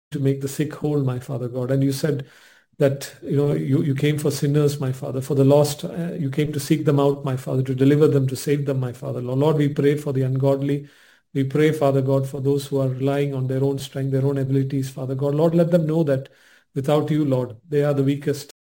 to make the sick whole, my Father God. And you said that you came for sinners, my Father, for the lost. You came to seek them out, my Father, to deliver them, to save them, my Father. Lord, we pray for the ungodly. We pray, Father God, for those who are relying on their own strength, their own abilities, Father God. Lord, let them know that without you, Lord, they are the weakest